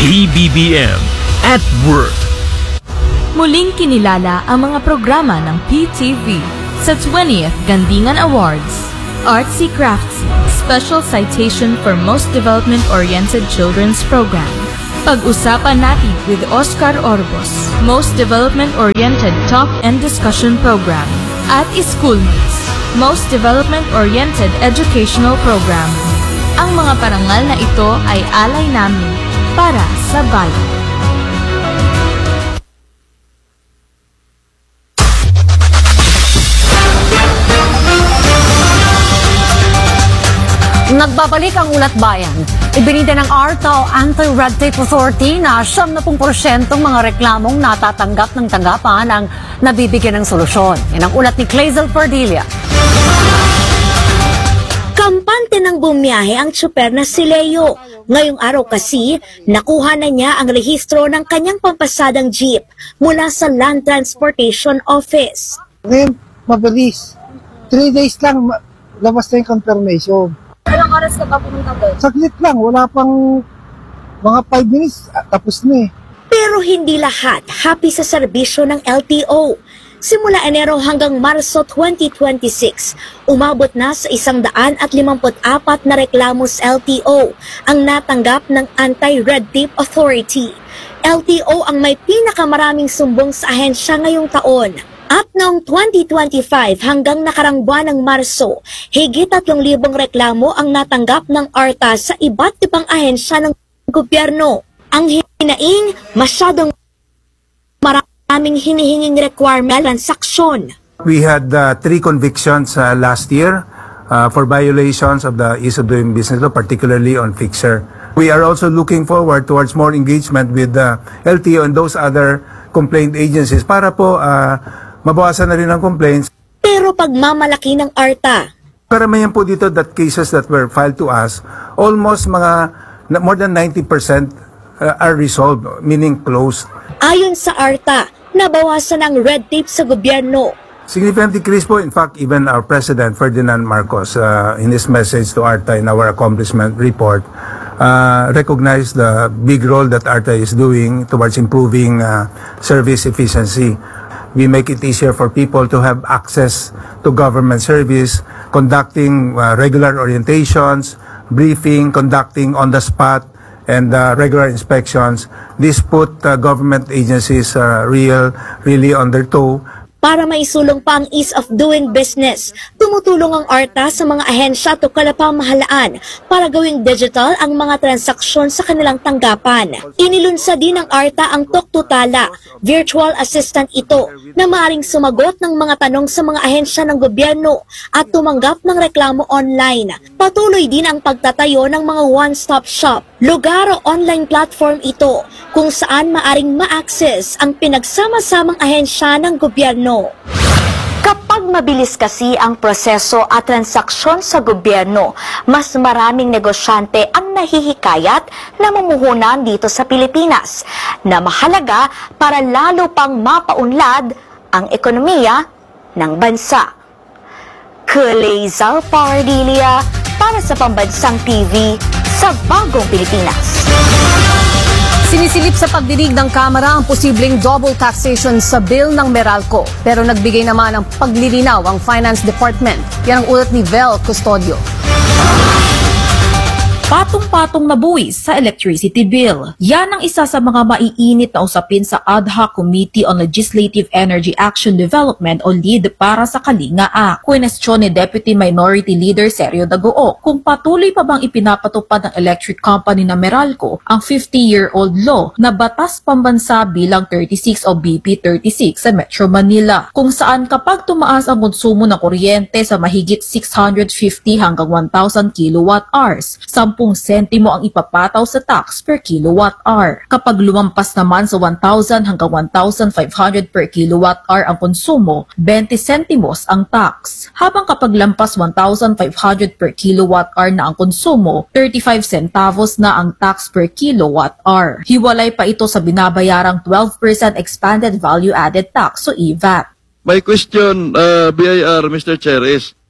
PBBM at Work. Muling kinilala ang mga programa ng PTV sa 20th Gandingan Awards. Artsy Craftsy, Special Citation for Most Development-Oriented Children's Program. Pag-usapan natin with Oscar Orbos, Most Development-Oriented Talk and Discussion Program. At Schoolmates, Most Development-Oriented Educational Program. Ang mga parangal na ito ay alay namin para sa bayan. Nagbabalik ang Ulat Bayan. Ibinida ng ARTA o Anti-Red Tape Authority na 70% mga reklamong natatanggap ng tanggapan ang nabibigyan ng solusyon. Yan ang ulat ni Clazel Pardilla. Kampante ng bumiyahe ang tsuper na si Leo. Ngayong araw kasi, nakuha na niya ang rehistro ng kanyang pampasadang jeep mula sa Land Transportation Office. Ngayon, mabilis. 3 days lang, labas na yung confirmation. Ilang oras ka ba pumunta doon? Saglit lang, wala pang mga 5 minutes, tapos na eh. Pero hindi lahat happy sa serbisyo ng LTO. Simula Enero hanggang Marso 2026, umabot na sa 154 na reklamo sa LTO ang natanggap ng Anti-Red Tape Authority. LTO ang may pinakamaraming sumbong sa ahensya ngayong taon. At noong 2025 hanggang nakarang buwan ng Marso, higit 3,000 reklamo ang natanggap ng ARTA sa iba't ibang ahensya ng gobyerno. Ang hinaing, masyadong maraming hinihinging requirement transaksyon. We had 3 convictions last year for violations of the Ease of Doing Business law, particularly on fixer. We are also looking forward towards more engagement with the LTO and those other complaint agencies para po mabawasan na rin ang complaints. Pero pagmamalaki ng ARTA, karamihan po dito that cases that were filed to us, almost more than 90% are resolved, meaning closed. Ayon sa ARTA, nabawasan ang red tape sa gobyerno. Significant decrease po. In fact, even our President Ferdinand Marcos, in his message to ARTA in our accomplishment report, recognized the big role that ARTA is doing towards improving service efficiency. We make it easier for people to have access to government service, conducting regular orientations, briefing, conducting on-the-spot, and regular inspections. This put government agencies really on their toe. Para maisulong pa ang ease of doing business, tumutulong ang ARTA sa mga ahensya at kalapamahalaan para gawing digital ang mga transaksyon sa kanilang tanggapan. Inilunsad din ng ARTA ang Toktutala, virtual assistant ito, na maaaring sumagot ng mga tanong sa mga ahensya ng gobyerno at tumanggap ng reklamo online. Patuloy din ang pagtatayo ng mga one-stop shop, lugar o online platform ito kung saan maaring ma-access ang pinagsama-samang ahensya ng gobyerno. Kapag mabilis kasi ang proseso at transaksyon sa gobyerno, mas maraming negosyante ang nahihikayat na mumuhunan dito sa Pilipinas na mahalaga para lalo pang mapaunlad ang ekonomiya ng bansa. Clazel Pardilla para sa Pambansang TV sa Bagong Pilipinas. Sinisilip sa pagdinig ng Kamara ang posibleng double taxation sa bill ng Meralco. Pero nagbigay naman ng paglilinaw ang Finance Department. Yan ang ulat ni Vel Custodio. Patong-patong na buwis sa electricity bill. Yan ang isa sa mga maiinit na usapin sa Ad Hoc Committee on Legislative Energy Action Development o LEAD para sa Kalinga Act. Kwestiyon ni Deputy Minority Leader Sergio Dagoong kung patuloy pa bang ipinapatupad ng electric company na Meralco ang 50-year-old law na Batas Pambansa bilang 36 o BP 36 sa Metro Manila, kung saan kapag tumaas ang konsumo ng kuryente sa mahigit 650 hanggang 1,000 kilowatt-hours, 10 sentimo ang ipapataw sa tax per kilowatt-hour. Kapag lumampas naman sa 1,000 hanggang 1,500 per kilowatt-hour ang konsumo, 20 sentimos ang tax. Habang kapag lampas 1,500 per kilowatt-hour na ang konsumo, 35 centavos na ang tax per kilowatt-hour. Hiwalay pa ito sa binabayarang 12% expanded value-added tax o EVAT. My question, BIR, Mr. Chair, is